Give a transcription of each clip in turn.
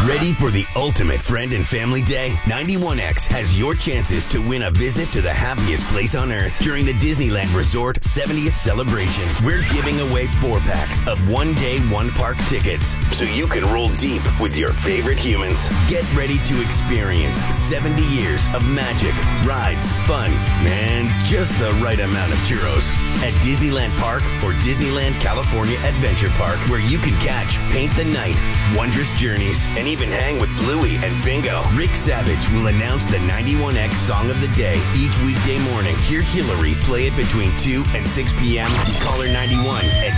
Ready for the ultimate friend and family day? 91X has your chances to win a visit to the happiest place on earth during the Disneyland Resort 70th celebration. We're giving away 4-packs of one-day, one-park tickets so you can roll deep with your favorite humans. Get ready to experience 70 years of magic, rides, fun, and just the right amount of churros at Disneyland Park or Disneyland California Adventure Park, where you can catch Paint the Night, Wondrous Journeys, and even hang with Bluey and Bingo. Rick Savage will announce the 91X Song of the Day each weekday morning. Hear Hillary play it between 2 and 6 p.m. Caller 91 at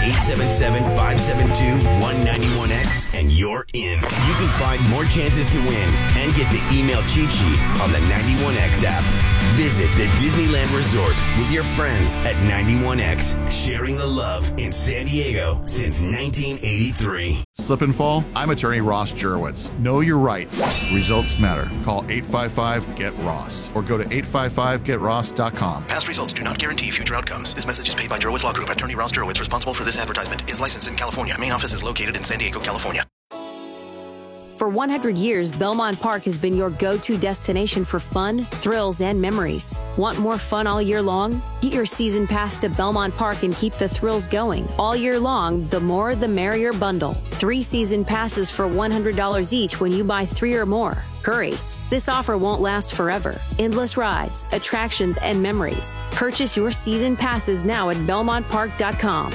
877-572-191X and you're in. You can find more chances to win and get the email cheat sheet on the 91X app. Visit the Disneyland Resort with your friends at 91X, sharing the love in San Diego since 1983. Slip and fall? I'm attorney Ross Jurowitz. Know your rights. Results matter. Call 855-GET-ROSS or go to 855getross.com. Past results do not guarantee future outcomes. This message is paid by Jurowitz Law Group. Attorney Ross Jurowitz, responsible for this advertisement, is licensed in California. Main office is located in San Diego, California. For 100 years, Belmont Park has been your go-to destination for fun, thrills, and memories. Want more fun all year long? Get your season pass to Belmont Park and keep the thrills going. All year long, the more the merrier bundle. 3 season passes for $100 each when you buy 3 or more. Hurry! This offer won't last forever. Endless rides, attractions, and memories. Purchase your season passes now at BelmontPark.com.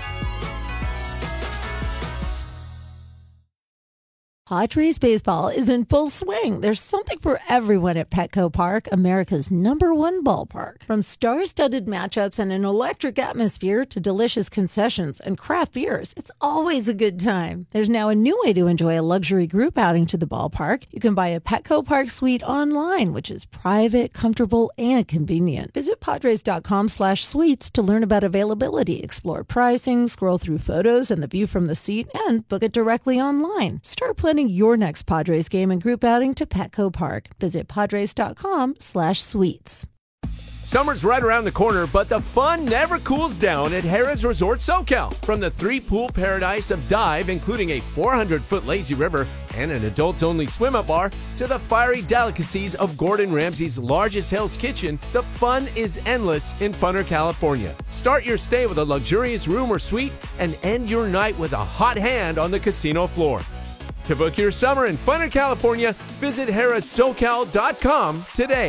Padres baseball is in full swing. There's something for everyone at Petco Park, America's #1 ballpark. From star-studded matchups and an electric atmosphere to delicious concessions and craft beers, it's always a good time. There's now a new way to enjoy a luxury group outing to the ballpark. You can buy a Petco Park suite online, which is private, comfortable, and convenient. Visit Padres.com/suites to learn about availability, explore pricing, scroll through photos and the view from the seat, and book it directly online. Start planning your next Padres game and group outing to Petco Park. Visit Padres.com/suites. Summer's right around the corner, but the fun never cools down at Harrah's Resort SoCal. From the 3-pool paradise of Dive, including a 400-foot lazy river and an adults-only swim-up bar, to the fiery delicacies of Gordon Ramsay's largest Hell's Kitchen, the fun is endless in Funner, California. Start your stay with a luxurious room or suite and end your night with a hot hand on the casino floor. To book your summer in Funner, California, visit harrahsocal.com today.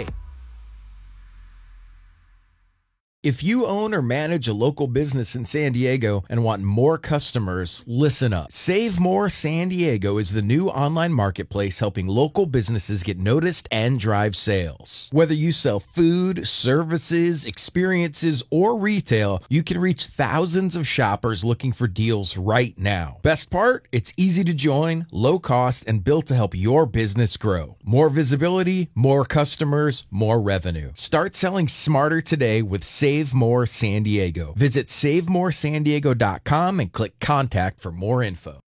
If you own or manage a local business in San Diego and want more customers, listen up. Save More San Diego is the new online marketplace helping local businesses get noticed and drive sales. Whether you sell food, services, experiences, or retail, you can reach thousands of shoppers looking for deals right now. Best part? It's easy to join, low cost, and built to help your business grow. More visibility, more customers, more revenue. Start selling smarter today with Save More San Diego. Visit SaveMoreSanDiego.com and click contact for more info.